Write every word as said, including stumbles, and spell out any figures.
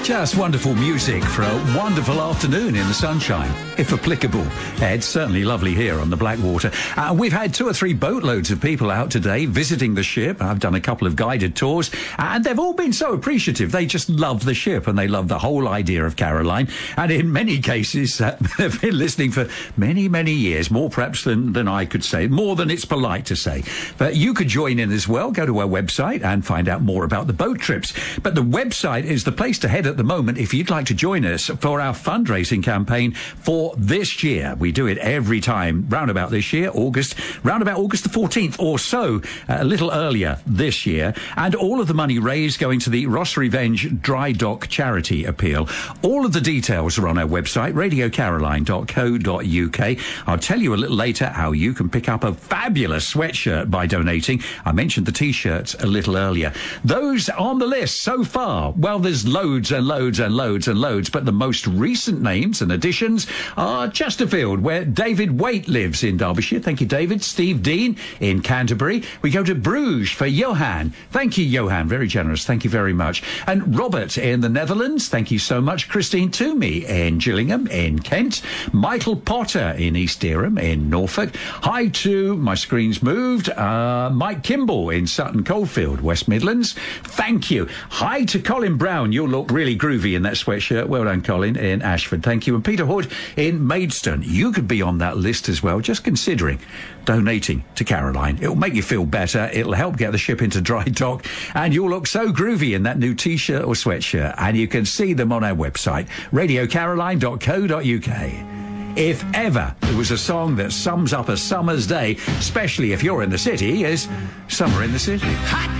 Just wonderful music for a wonderful afternoon in the sunshine, if applicable. It's certainly lovely here on the Blackwater. Uh, we've had two or three boatloads of people out today visiting the ship. I've done a couple of guided tours, and they've all been so appreciative. They just love the ship, and they love the whole idea of Caroline. And in many cases, uh, they've been listening for many, many years, more perhaps than, than I could say, more than it's polite to say. But you could join in as well. Go to our website and find out more about the boat trips. But the website is the place to head at the moment if you'd like to join us for our fundraising campaign for this year. We do it every time round about this year, August, round about August the fourteenth or so, uh, a little earlier this year. And all of the money raised going to the Ross Revenge Dry Dock Charity Appeal. All of the details are on our website, radio caroline dot co dot uk. I'll tell you a little later how you can pick up a fabulous sweatshirt by donating. I mentioned the T-shirts a little earlier. Those on the list so far, well, there's loads and loads and loads and loads, but the most recent names and additions are Chesterfield, where David Waite lives in Derbyshire. Thank you, David. Steve Dean in Canterbury. We go to Bruges for Johan. Thank you, Johan. Very generous. Thank you very much. And Robert in the Netherlands. Thank you so much. Christine Toomey in Gillingham in Kent. Michael Potter in East Dereham in Norfolk. Hi to, my screen's moved, uh, Mike Kimball in Sutton Coldfield, West Midlands. Thank you. Hi to Colin Brown. You'll look really groovy in that sweatshirt. Well done, Colin, in Ashford. Thank you. And Peter Hood in Maidstone. You could be on that list as well, just considering donating to Caroline. It'll make you feel better. It'll help get the ship into dry dock. And you'll look so groovy in that new T-shirt or sweatshirt. And you can see them on our website, radio caroline dot co dot uk. If ever there was a song that sums up a summer's day, especially if you're in the city, is Summer in the City. Hot